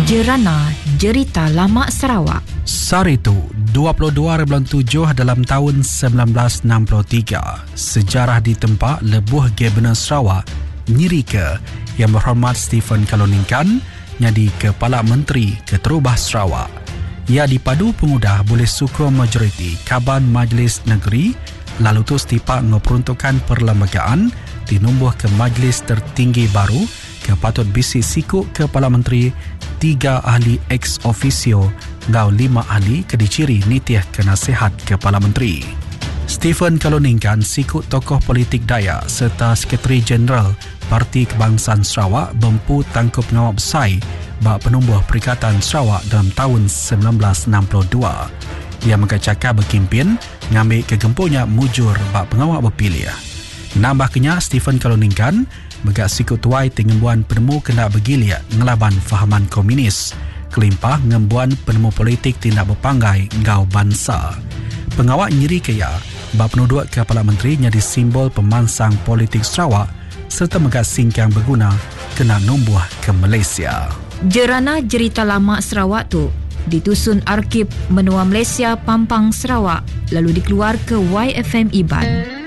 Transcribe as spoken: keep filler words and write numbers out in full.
Jerana Jerita Lama Sarawak. Saritu, dua puluh dua bulan tujuh dalam tahun sembilan belas enam puluh tiga, sejarah ditempa lebuh Gubernur Sarawak, Nyirika, Yang Berhormat Stephen Kaloningkan, jadi Kepala Menteri Keterubah Sarawak. Ia dipadu pengudah boleh suku majoriti Kaban Majlis Negeri, lalu tu setipak ngeperuntukan perlembagaan tinumbuh ke Majlis Tertinggi baru ke patut bisi siku Kepala Menteri, tiga ahli ex officio, ngau lima ahli kediciri nitiah kenasihat Kepala Menteri. Stephen Kaloningkan siku tokoh politik Dayak serta Sekretari Jeneral Parti Kebangsaan Sarawak bempu tangkup ngawak besai bak penumbuh Perikatan Sarawak dalam tahun sembilan belas enam puluh dua. Ia mengacakar berkimpin ngambil kegempunya mujur bak pengawak berpilih. Nambahnya Stephen Kaloningkan megak siku tuai tengembuan penemu kena bergilia ngelaban fahaman komunis, kelimpah ngembuan penemu politik tindak berpanggai ngau bangsa. Pengawak nyiri kaya bak penuduk Kepala Menteri jadi simbol pemansang politik Sarawak serta megak singkang berguna kena numbuh ke Malaysia. Jerana Jerita Lama Sarawak tu ditusun Arkib Menua Malaysia Pampang Sarawak lalu dikeluar ke Y F M Iban.